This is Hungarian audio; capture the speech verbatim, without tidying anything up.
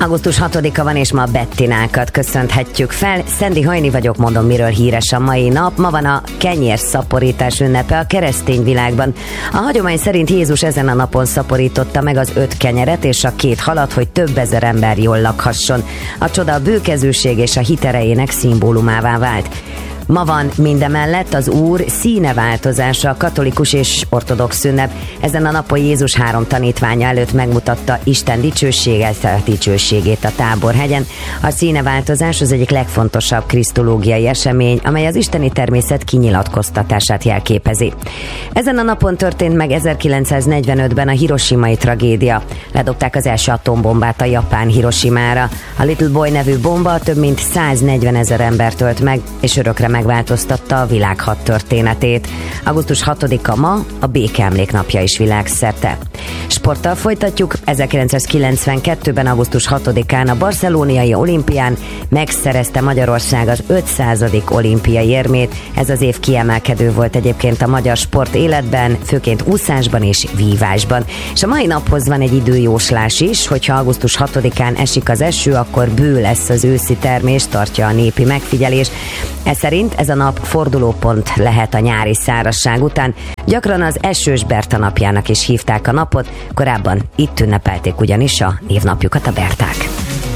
augusztus hatodika van, és ma Bettinákat köszönhetjük fel. Szendi Hajni vagyok, mondom, miről híres a mai nap. Ma van a kenyérszaporítás ünnepe a keresztény világban. A hagyomány szerint Jézus ezen a napon szaporította meg az öt kenyeret és a két halat, hogy több ezer ember jól lakhasson. A csoda a bőkezűség és a hit erejének szimbólumává vált. Ma van mindemellett az Úr színeváltozása, a katolikus és ortodox ünnep. Ezen a napon Jézus három tanítványa előtt megmutatta Isten dicsőséget, dicsőségét a Táborhegyen. A színeváltozás az egyik legfontosabb krisztológiai esemény, amely az isteni természet kinyilatkoztatását jelképezi. Ezen a napon történt meg ezerkilencszáznegyvenötben a hiroshimai tragédia. Ledobták az első atombombát a japán Hiroshimára. A Little Boy nevű bomba több mint száznegyven ezer embert ölt meg, és örökre megváltoztatta a világ hadtörténetét. augusztus hatodika ma a békeemléknapja is világszerte. Sporttal folytatjuk. ezerkilencszázkilencvenkettőben augusztus hatodikán a barcelonai olimpián megszerezte Magyarország az ötszázadik olimpiai érmét. Ez az év kiemelkedő volt egyébként a magyar sport életben, főként úszásban és vívásban. És a mai naphoz van egy időjóslás is, hogyha augusztus hatodikán esik az eső, akkor bő lesz az őszi termés, tartja a népi megfigyelés. Ez szerint ez a nap fordulópont lehet a nyári szárazság után. Gyakran az esős Berta napjának is hívták a napot, korábban itt ünnepelték ugyanis a névnapjukat a Berták.